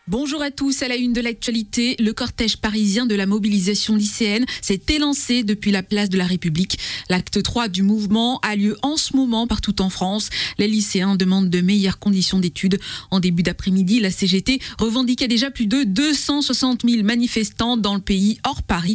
Bonjour à tous, à la une de l'actualité, le cortège parisien de la mobilisation lycéenne s'est élancé depuis la place de la République. L'acte 3 du mouvement a lieu en ce moment partout en France. Les lycéens demandent de meilleures conditions d'études. En début d'après-midi, la CGT revendiquait déjà plus de 260 000 manifestants dans le pays, hors Paris,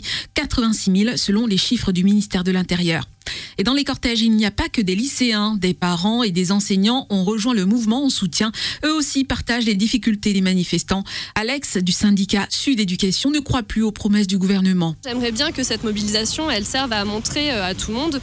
86 000 selon les chiffres du ministère de l'Intérieur. Et dans les cortèges, il n'y a pas que des lycéens. Des parents et des enseignants ont rejoint le mouvement en soutien. Eux aussi partagent les difficultés des manifestants. Alex, du syndicat Sud Éducation, ne croit plus aux promesses du gouvernement. J'aimerais bien que cette mobilisation, elle serve à montrer à tout le monde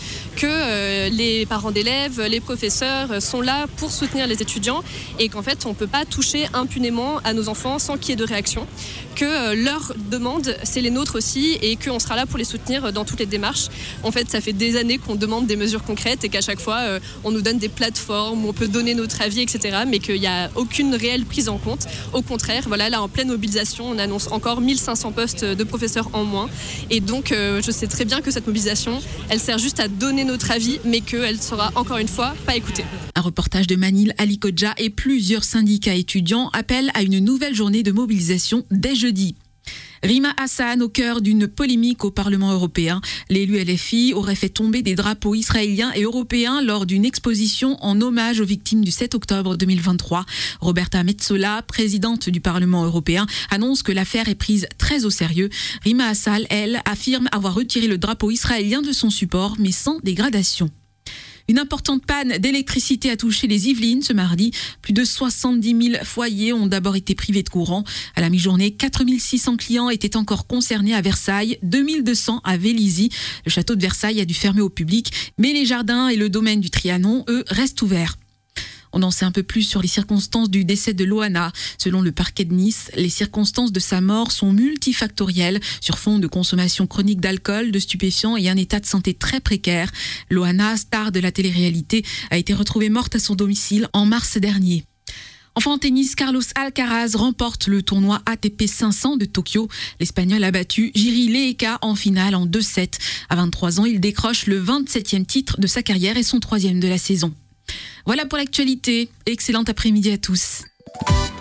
que les parents d'élèves, les professeurs sont là pour soutenir les étudiants et qu'en fait, on ne peut pas toucher impunément à nos enfants sans qu'il y ait de réaction. Que leurs demandes, c'est les nôtres aussi et qu'on sera là pour les soutenir dans toutes les démarches. En fait, ça fait des années qu'on demande des mesures concrètes et qu'à chaque fois, on nous donne des plateformes où on peut donner notre avis, etc. Mais qu'il n'y a aucune réelle prise en compte. Au contraire, voilà, là, en pleine mobilisation, on annonce encore 1500 postes de professeurs en moins. Et donc, je sais très bien que cette mobilisation, elle sert juste à donner notre avis, mais qu'elle sera, encore une fois, pas écoutée. Un reportage de Manil Ali Kodja et plusieurs syndicats étudiants appellent à une nouvelle journée de mobilisation dès jeudi. Rima Hassan au cœur d'une polémique au Parlement européen. L'élu LFI aurait fait tomber des drapeaux israéliens et européens lors d'une exposition en hommage aux victimes du 7 octobre 2023. Roberta Metsola, présidente du Parlement européen, annonce que l'affaire est prise très au sérieux. Rima Hassan, elle, affirme avoir retiré le drapeau israélien de son support, mais sans dégradation. Une importante panne d'électricité a touché les Yvelines ce mardi. Plus de 70 000 foyers ont d'abord été privés de courant. À la mi-journée, 4 600 clients étaient encore concernés à Versailles, 2 200 à Vélizy. Le château de Versailles a dû fermer au public, mais les jardins et le domaine du Trianon, eux, restent ouverts. On en sait un peu plus sur les circonstances du décès de Loana. Selon le parquet de Nice, les circonstances de sa mort sont multifactorielles sur fond de consommation chronique d'alcool, de stupéfiants et un état de santé très précaire. Loana, star de la télé-réalité, a été retrouvée morte à son domicile en mars dernier. Enfin en tennis, Carlos Alcaraz remporte le tournoi ATP 500 de Tokyo. L'Espagnol a battu Jiri Leeka en finale en 2-7. À 23 ans, il décroche le 27e titre de sa carrière et son 3e de la saison. Voilà pour l'actualité. Excellent après-midi à tous.